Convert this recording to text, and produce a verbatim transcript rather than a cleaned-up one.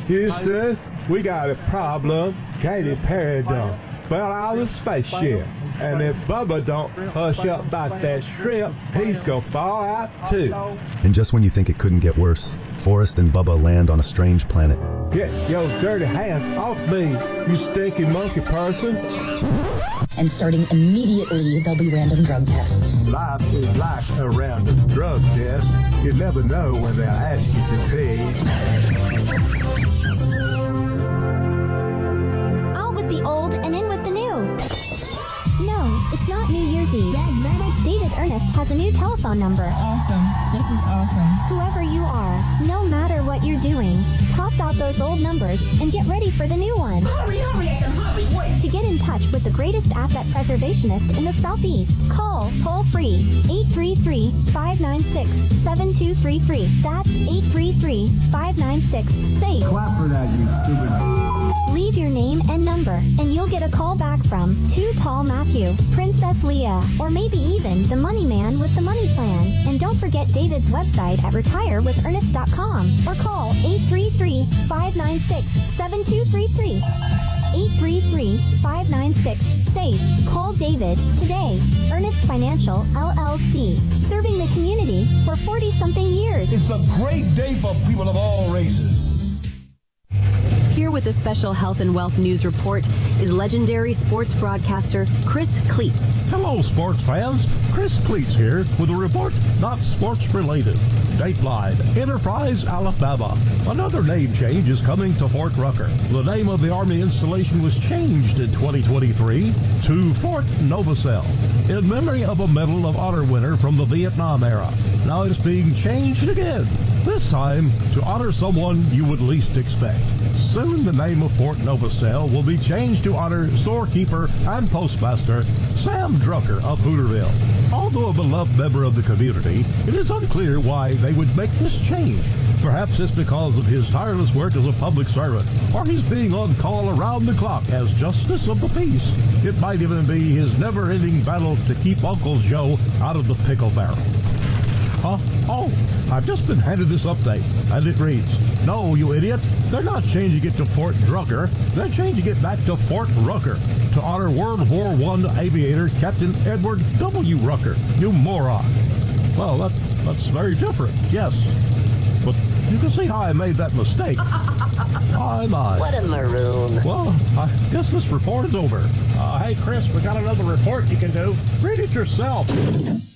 Houston, we got a problem. Katy Perry done fell out of the spaceship. And if Bubba don't hush up about that shrimp, he's gonna fall out too. And just when you think it couldn't get worse, Forrest and Bubba land on a strange planet. Get your dirty hands off me, you stinky monkey person. And starting immediately, there'll be random drug tests. Life is like a random drug test. You never know when they'll ask you to pay. Out with the old and in with the new. No, it's not New Year's Eve. David Ernest has a new telephone number. Awesome. This is awesome. Whoever you are, no matter what you're doing, toss out those old numbers and get ready for the new one. Hurry, hurry, I can hardly wait. To get in touch with the greatest asset preservationist in the Southeast, call toll-free eight three three, five nine six, seven two three three. That's eight three three, five nine six, SAFE. Clap for that, you stupid. Leave your name and number, and you'll get a call back from Too Tall Matthew, Princess Leah, or maybe even the money man with the money plan. And don't forget David's website at retire with ernest dot com or call eight three three, five nine six, seven two three three. eight three three, five nine six, SAFE. Call David today. Ernest Financial, L L C. Serving the community for forty-something years. It's a great day for people of all races. Here with a special health and wealth news report is legendary sports broadcaster Chris Cleats. Hello, sports fans. Chris Cleats here with a report not sports related. Dateline, Enterprise, Alabama. Another name change is coming to Fort Rucker. The name of the Army installation was changed in twenty twenty-three to Fort Novosel in memory of a Medal of Honor winner from the Vietnam era. Now it's being changed again, this time to honor someone you would least expect. Soon the name of Fort Novosel will be changed to honor storekeeper and postmaster Sam Drucker of Hooterville. Although a beloved member of the community, it is unclear why they would make this change. Perhaps it's because of his tireless work as a public servant, or he's being on call around the clock as Justice of the Peace. It might even be his never-ending battle to keep Uncle Joe out of the pickle barrel. Huh? Oh, I've just been handed this update, and it reads, no, you idiot, they're not changing it to Fort Drucker, they're changing it back to Fort Rucker to honor World War One aviator Captain Edward W. Rucker, you moron. Well, that, that's very different, yes. But you can see how I made that mistake. My, my. What a maroon. Well, I guess this report is over. Uh, hey, Chris, we got another report you can do. Read it yourself.